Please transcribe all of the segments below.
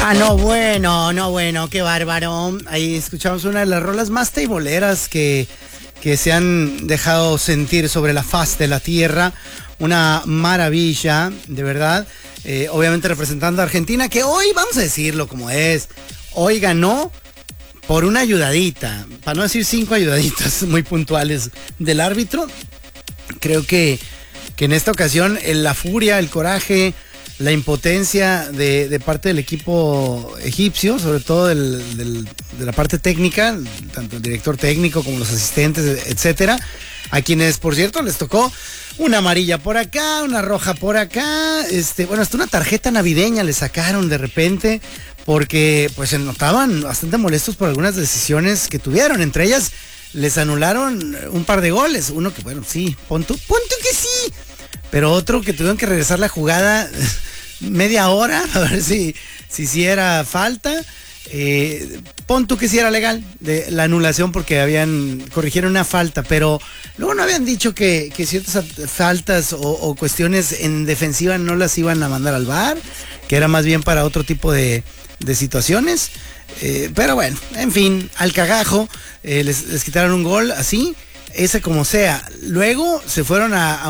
Ah, no, bueno, qué bárbaro. Ahí escuchamos una de las rolas más teiboleras que se han dejado sentir sobre la faz de la tierra. Una maravilla, de verdad. Obviamente representando a Argentina, que hoy, vamos a decirlo como es, hoy ganó por una ayudadita, para no decir 5 ayudaditas muy puntuales del árbitro. Creo que en esta ocasión la furia, el coraje, la impotencia de parte del equipo egipcio, sobre todo de la parte técnica, tanto el director técnico como los asistentes, etcétera, a quienes, por cierto, les tocó una amarilla por acá, una roja por acá, bueno, hasta una tarjeta navideña le sacaron de repente, porque pues se notaban bastante molestos por algunas decisiones que tuvieron. Entre ellas, les anularon un par de goles. Uno que, bueno, sí, pon tú que sí, pero otro que tuvieron que regresar la jugada media hora a ver si era falta. Pon tú que sí era legal de la anulación porque corrigieron una falta, pero luego no habían dicho que ciertas faltas o cuestiones en defensiva no las iban a mandar al VAR, que era más bien para otro tipo de situaciones. Pero bueno, en fin, al cagajo, les quitaron un gol así, ese como sea. Luego se fueron a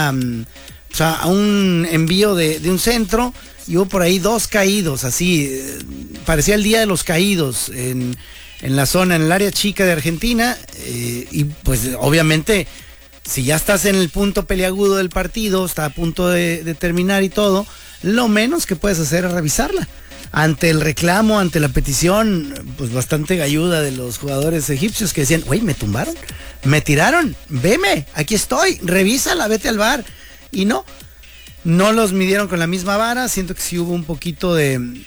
un envío de un centro y hubo por ahí 2 caídos, así, parecía el día de los caídos en la zona, en el área chica de Argentina, y pues obviamente, si ya estás en el punto peliagudo del partido, está a punto de terminar y todo, lo menos que puedes hacer es revisarla. Ante el reclamo, ante la petición, pues bastante galluda de los jugadores egipcios que decían, güey, me tumbaron, me tiraron, veme, aquí estoy, revísala, vete al VAR. Y no los midieron con la misma vara. Siento que sí hubo un poquito de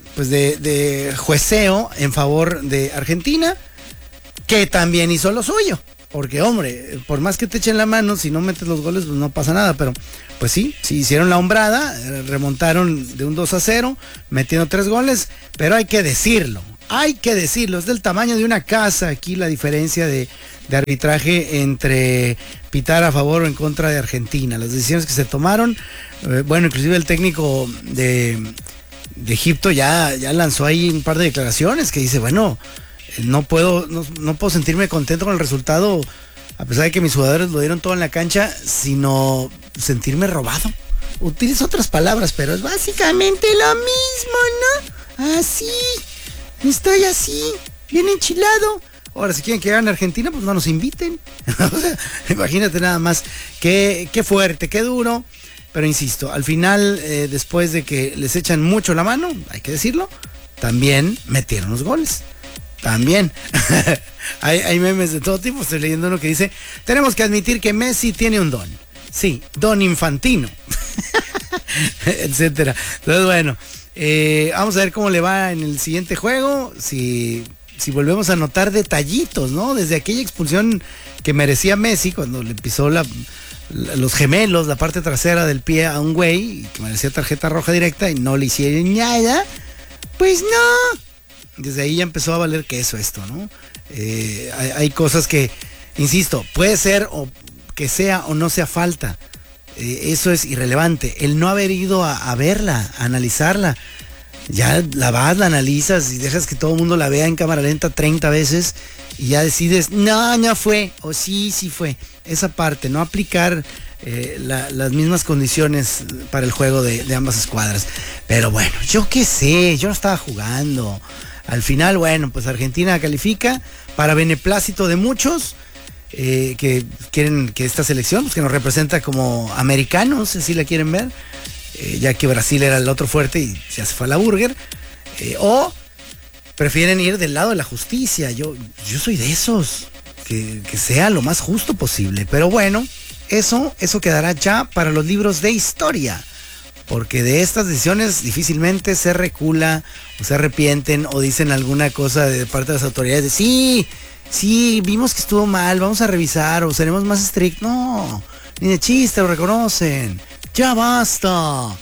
jueceo en favor de Argentina, que también hizo lo suyo. Porque, hombre, por más que te echen la mano, si no metes los goles, pues no pasa nada. Pero, pues sí hicieron la hombrada, remontaron de un 2-0, metiendo 3 goles. Pero hay que decirlo, es del tamaño de una casa aquí la diferencia de arbitraje entre pitar a favor o en contra de Argentina. Las decisiones que se tomaron, bueno, inclusive el técnico de Egipto ya lanzó ahí un par de declaraciones que dice, bueno, no puedo sentirme contento con el resultado, a pesar de que mis jugadores lo dieron todo en la cancha, sino sentirme robado. Utilizo otras palabras, pero es básicamente lo mismo, ¿no? Así, estoy así, bien enchilado. Ahora, si quieren que gane Argentina, pues no nos inviten. O sea, imagínate nada más. Qué fuerte, qué duro. Pero insisto, al final, después de que les echan mucho la mano, hay que decirlo, también metieron los goles. También. hay memes de todo tipo. Estoy leyendo uno que dice, tenemos que admitir que Messi tiene un don. Sí, don infantino. Etcétera. Entonces, bueno, vamos a ver cómo le va en el siguiente juego. Si volvemos a notar detallitos, ¿no? Desde aquella expulsión que merecía Messi cuando le pisó los gemelos, la parte trasera del pie a un güey, que merecía tarjeta roja directa y no le hicieron nada, pues no. Desde ahí ya empezó a valer queso esto, ¿no? Hay cosas que, insisto, puede ser o que sea o no sea falta. Eso es irrelevante. El no haber ido a verla, a analizarla. Ya la vas, la analizas y dejas que todo el mundo la vea en cámara lenta 30 veces y ya decides, no fue, o sí fue. Esa parte, no aplicar las mismas condiciones para el juego de ambas escuadras. Pero bueno, yo qué sé, yo no estaba jugando. Al final, bueno, pues Argentina califica para beneplácito de muchos que quieren que esta selección, pues que nos representa como americanos, así la quieren ver. Ya que Brasil era el otro fuerte y ya se fue a la burger, o prefieren ir del lado de la justicia. Yo soy de esos, que sea lo más justo posible, pero bueno, eso quedará ya para los libros de historia, porque de estas decisiones difícilmente se recula o se arrepienten o dicen alguna cosa de parte de las autoridades de sí, vimos que estuvo mal, vamos a revisar o seremos más estrictos. No, ni de chiste lo reconocen. ¡Ya basta!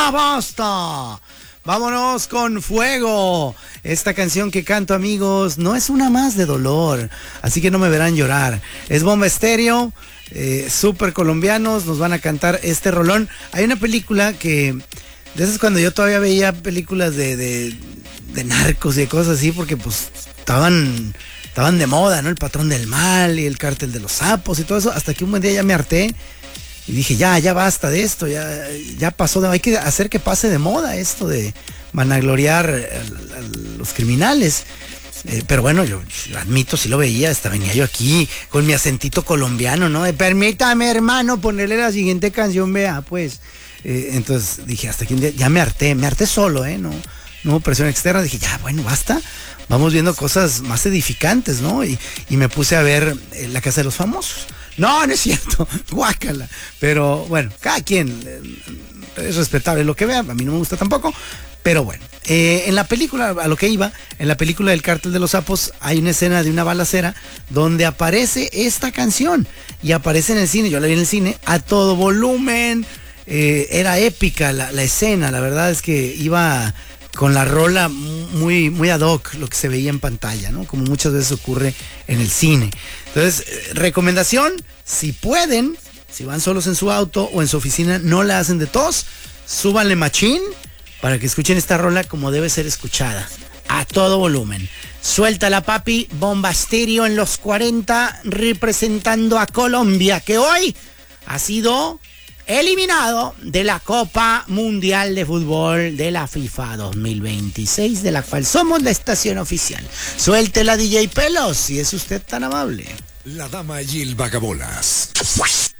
Vámonos con Fuego. Esta canción que canto, amigos, no es una más de dolor, así que no me verán llorar. Es Bomba Estéreo, súper colombianos, nos van a cantar este rolón. Hay una película que De esas cuando yo todavía veía películas de narcos y de cosas así, porque pues estaban de moda, ¿no? El Patrón del Mal y el Cártel de los Sapos y todo eso, hasta que un buen día ya me harté y dije, ya basta de esto, ya pasó, hay que hacer que pase de moda esto de vanagloriar a los criminales. Pero bueno, yo admito, si lo veía, hasta venía yo aquí con mi acentito colombiano, ¿no? Permítame, hermano, ponerle la siguiente canción, vea, pues. Entonces dije, hasta aquí un día, ya me harté solo, no hubo presión externa, dije, ya, bueno, basta, vamos viendo cosas más edificantes, ¿no? Y me puse a ver La Casa de los Famosos. No es cierto, guácala. Pero bueno, cada quien es respetable lo que vea, a mí no me gusta tampoco. Pero bueno, en la película, a lo que iba, en la película del Cártel de los Sapos hay una escena de una balacera donde aparece esta canción y aparece en el cine, yo la vi en el cine, a todo volumen, era épica la escena, la verdad es que iba con la rola muy, muy ad hoc lo que se veía en pantalla, ¿no? Como muchas veces ocurre en el cine. Entonces, recomendación, si pueden, si van solos en su auto o en su oficina, no la hacen de tos, súbanle machín, para que escuchen esta rola como debe ser escuchada, a todo volumen. Suéltala, papi, Bomba Estéreo en los 40, representando a Colombia, que hoy ha sido eliminado de la Copa Mundial de Fútbol de la FIFA 2026, de la cual somos la estación oficial. Suéltela, DJ Pelos, si es usted tan amable. La dama y el vagabolas.